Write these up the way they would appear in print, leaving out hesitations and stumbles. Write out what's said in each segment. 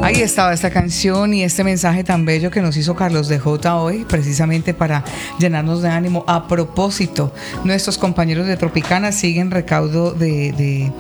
Ahí estaba esta canción y este mensaje tan bello que nos hizo Carlos de J hoy, precisamente para llenarnos de ánimo. A propósito, nuestros compañeros de Tropicana siguen recaudo de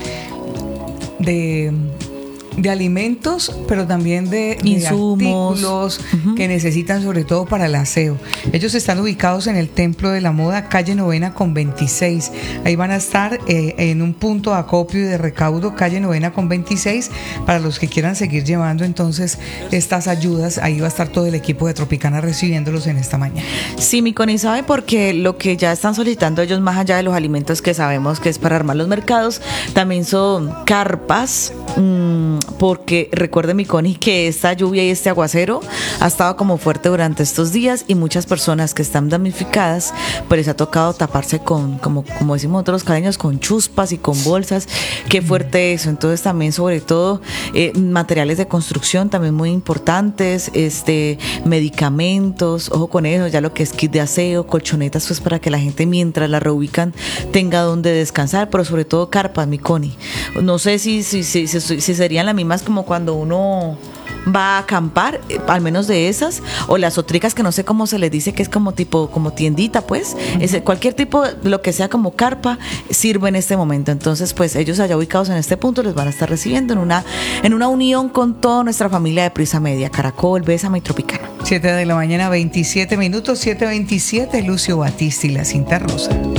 alimentos, pero también de artículos que necesitan, sobre todo para el aseo. Ellos están ubicados en el Templo de la Moda, calle Novena con 26. Ahí van a estar en un punto de acopio y de recaudo, calle Novena con 26, para los que quieran seguir llevando entonces estas ayudas. Ahí va a estar todo el equipo de Tropicana recibiéndolos en esta mañana. Sí, mi Connie, sabe, porque lo que ya están solicitando ellos, más allá de los alimentos que sabemos que es para armar los mercados, también son carpas, porque recuerde, mi Connie, que esta lluvia y este aguacero ha estado como fuerte durante estos días y muchas personas que están damnificadas pues les ha tocado taparse con, como decimos otros caleños, con chuspas y con bolsas. Qué fuerte eso. Entonces también, sobre todo, materiales de construcción también muy importantes, medicamentos, ojo con eso, ya lo que es kit de aseo, colchonetas, pues para que la gente mientras la reubican tenga donde descansar, pero sobre todo carpas, mi Connie. No sé si serían las mismas como cuando uno va a acampar, al menos de esas, o las otricas, que no sé cómo se les dice, que es como tipo, como tiendita, pues. Cualquier tipo, lo que sea como carpa, sirve en este momento. Entonces, pues ellos allá ubicados en este punto les van a estar recibiendo en una unión con toda nuestra familia de Prisa Media, Caracol, Bésame y Tropicana. 7 de la mañana, 27 minutos, 7:27, Lucio Batista y la cinta rosa.